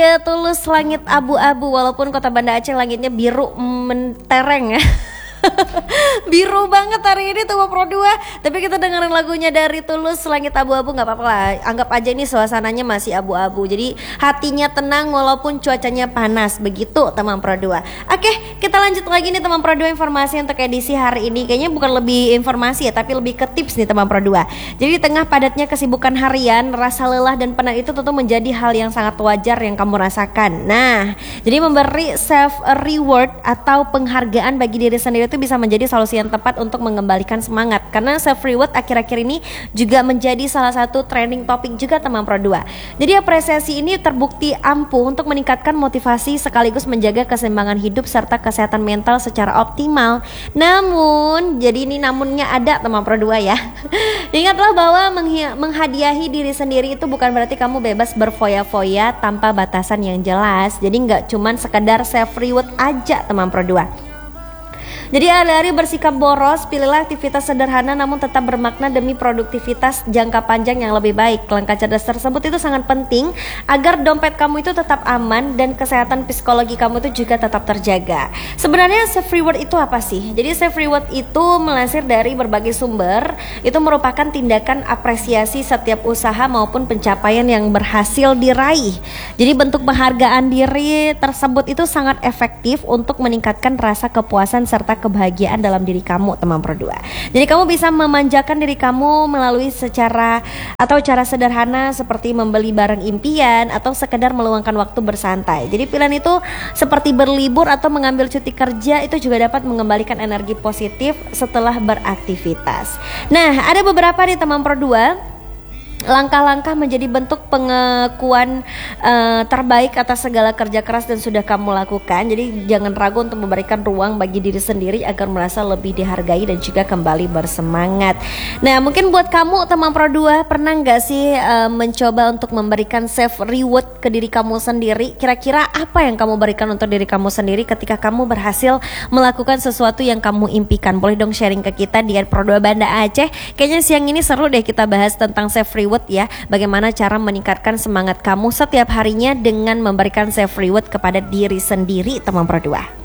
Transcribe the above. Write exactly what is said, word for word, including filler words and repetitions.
Ya, Tulus langit abu-abu, walaupun kota Banda Aceh langitnya biru mentereng ya. Biru banget hari ini tuh Pro dua. Tapi kita dengerin lagunya dari Tulus langit abu-abu, nggak apa-apa lah. Anggap aja ini suasananya masih abu-abu. Jadi hatinya tenang walaupun cuacanya panas. Begitu teman Pro dua. Oke, kita lanjut lagi nih teman Pro dua, informasi untuk edisi hari ini. Kayaknya bukan lebih informasi ya, tapi lebih ke tips nih teman Pro dua. Jadi di tengah padatnya kesibukan harian, rasa lelah dan penat itu tentu menjadi hal yang sangat wajar yang kamu rasakan. Nah, jadi memberi self reward atau penghargaan bagi diri sendiri itu bisa menjadi solusi yang tepat untuk mengembalikan semangat, karena self reward akhir-akhir ini juga menjadi salah satu trending topik juga teman Pro dua. Jadi apresiasi ini terbukti ampuh untuk meningkatkan motivasi sekaligus menjaga keseimbangan hidup serta kesehatan mental secara optimal. Namun, jadi ini namunnya ada teman Pro dua ya. Ingatlah bahwa menghi- menghadiahi diri sendiri itu bukan berarti kamu bebas berfoya-foya tanpa batasan yang jelas. Jadi nggak cuman sekedar self reward aja teman Pro dua. Jadi alih-alih bersikap boros, pilihlah aktivitas sederhana namun tetap bermakna demi produktivitas jangka panjang yang lebih baik. Langkah cerdas tersebut itu sangat penting agar dompet kamu itu tetap aman dan kesehatan psikologi kamu itu juga tetap terjaga. Sebenarnya self reward itu apa sih? Jadi self reward itu melansir dari berbagai sumber, itu merupakan tindakan apresiasi setiap usaha maupun pencapaian yang berhasil diraih. Jadi bentuk penghargaan diri tersebut itu sangat efektif untuk meningkatkan rasa kepuasan serta kebahagiaan dalam diri kamu teman Pro dua. Jadi kamu bisa memanjakan diri kamu melalui secara atau cara sederhana seperti membeli barang impian atau sekedar meluangkan waktu bersantai. Jadi pilihan itu seperti berlibur atau mengambil cuti kerja itu juga dapat mengembalikan energi positif setelah beraktivitas. Nah, ada beberapa nih teman Pro dua langkah-langkah menjadi bentuk pengakuan uh, terbaik atas segala kerja keras dan sudah kamu lakukan. Jadi jangan ragu untuk memberikan ruang bagi diri sendiri agar merasa lebih dihargai dan juga kembali bersemangat. Nah, mungkin buat kamu teman Pro dua, pernah nggak sih uh, mencoba untuk memberikan self reward ke diri kamu sendiri? Kira-kira apa yang kamu berikan untuk diri kamu sendiri ketika kamu berhasil melakukan sesuatu yang kamu impikan? Boleh dong sharing ke kita di Pro dua Banda Aceh. Kayaknya siang ini seru deh kita bahas tentang self reward ya, bagaimana cara meningkatkan semangat kamu setiap harinya dengan memberikan self reward kepada diri sendiri teman Pro dua.